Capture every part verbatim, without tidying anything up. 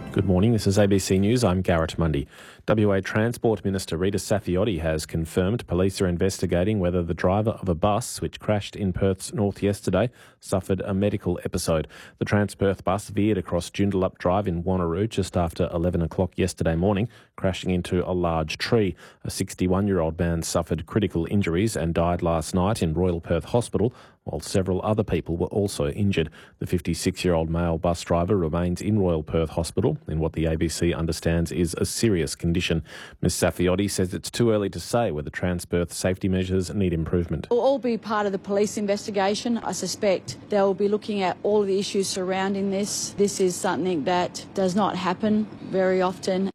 Good morning, this is A B C News, I'm Garrett Mundy. W A Transport Minister Rita Saffioti has confirmed police are investigating whether the driver of a bus which crashed in Perth's north yesterday suffered a medical episode. The Transperth bus veered across Joondalup Drive in Wanneroo just after eleven o'clock yesterday morning, crashing into a large tree. A sixty-one-year-old man suffered critical injuries and died last night in Royal Perth Hospital, while several other people were also injured. The fifty-six-year-old male bus driver remains in Royal Perth Hospital in what the A B C understands is a serious condition. Ms Saffioti says it's too early to say whether Transperth safety measures need improvement. It will all be part of the police investigation. I suspect they'll be looking at all of the issues surrounding this. This is something that does not happen very often.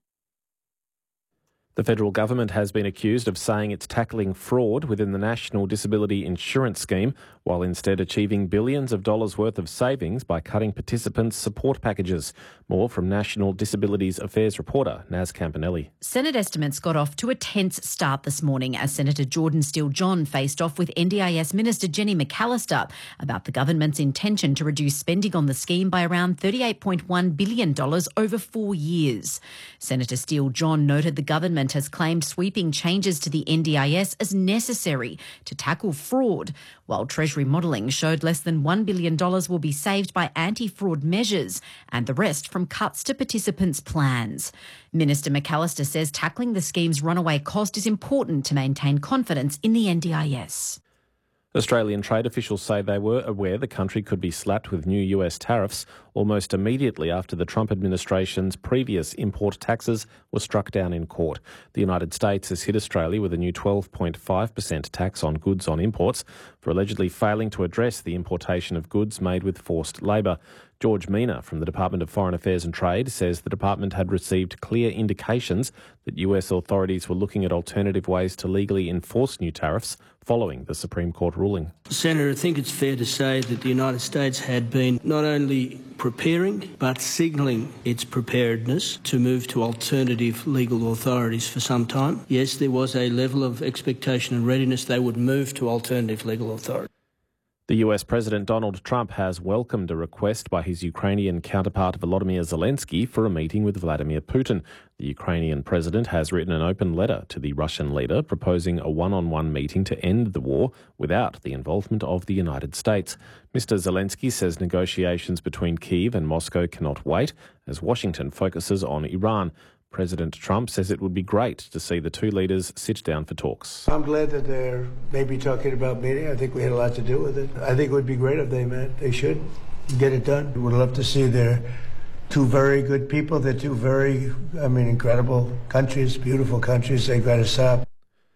The federal government has been accused of saying it's tackling fraud within the National Disability Insurance Scheme, while instead achieving billions of dollars worth of savings by cutting participants' support packages. More from National Disabilities Affairs reporter Naz Campanelli. Senate estimates got off to a tense start this morning as Senator Jordan Steele-John faced off with N D I S Minister Jenny McAllister about the government's intention to reduce spending on the scheme by around thirty-eight point one billion dollars over four years. Senator Steele-John noted the government has claimed sweeping changes to the N D I S as necessary to tackle fraud, while Treasury modelling showed less than one billion dollars will be saved by anti-fraud measures and the rest from cuts to participants' plans. Minister McAllister says tackling the scheme's runaway cost is important to maintain confidence in the N D I S. Australian trade officials say they were aware the country could be slapped with new U S tariffs almost immediately after the Trump administration's previous import taxes were struck down in court. The United States has hit Australia with a new twelve point five percent tax on goods on imports for allegedly failing to address the importation of goods made with forced labour. George Mina from the Department of Foreign Affairs and Trade says the department had received clear indications that U S authorities were looking at alternative ways to legally enforce new tariffs following the Supreme Court ruling. Senator, I think it's fair to say that the United States had been not only preparing but signalling its preparedness to move to alternative legal authorities for some time. Yes, there was a level of expectation and readiness they would move to alternative legal authorities. The U S President Donald Trump has welcomed a request by his Ukrainian counterpart Volodymyr Zelensky for a meeting with Vladimir Putin. The Ukrainian president has written an open letter to the Russian leader proposing a one-on-one meeting to end the war without the involvement of the United States. Mister Zelensky says negotiations between Kyiv and Moscow cannot wait as Washington focuses on Iran. President Trump says it would be great to see the two leaders sit down for talks. I'm glad that they're maybe talking about meeting. I think we had a lot to do with it. I think it would be great if they met. They should get it done. Would love to see their two very good people. They're two very, I mean, incredible countries, beautiful countries. They've got to stop.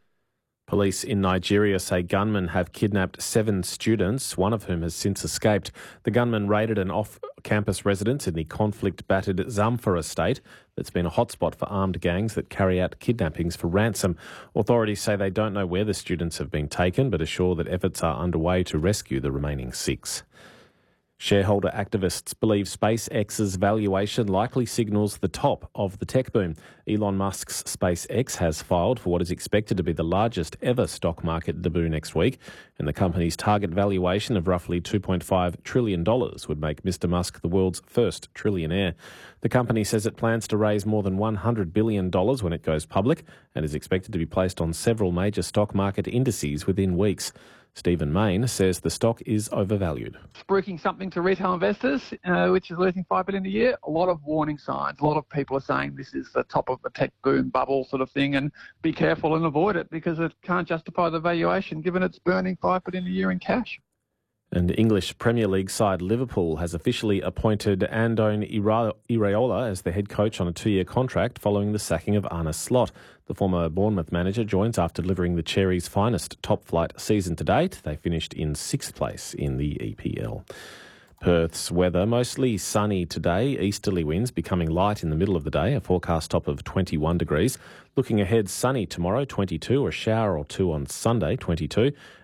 Police in Nigeria say gunmen have kidnapped seven students, one of whom has since escaped. The gunmen raided an off-campus residence in the conflict-battered Zamfara estate that's been a hotspot for armed gangs that carry out kidnappings for ransom. Authorities say they don't know where the students have been taken, but assure that efforts are underway to rescue the remaining six. Shareholder activists believe SpaceX's valuation likely signals the top of the tech boom. Elon Musk's SpaceX has filed for what is expected to be the largest ever stock market debut next week, and the company's target valuation of roughly two point five trillion dollars would make Mister Musk the world's first trillionaire. The company says it plans to raise more than one hundred billion dollars when it goes public and is expected to be placed on several major stock market indices within weeks. Stephen Mayne says the stock is overvalued. Spruiking something to retail investors, uh, which is losing five billion dollars a year. A lot of warning signs. A lot of people are saying this is the top of the tech boom bubble sort of thing, and be careful and avoid it because it can't justify the valuation given it's burning five billion dollars a year in cash. And English Premier League side Liverpool has officially appointed Andone Iraola as the head coach on a two-year contract following the sacking of Arne Slot. The former Bournemouth manager joins after delivering the Cherries' finest top-flight season to date. They finished in sixth place in the E P L. Perth's weather, mostly sunny today, easterly winds becoming light in the middle of the day, a forecast top of twenty-one degrees. Looking ahead, sunny tomorrow, twenty-two, a shower or two on Sunday, twenty-two,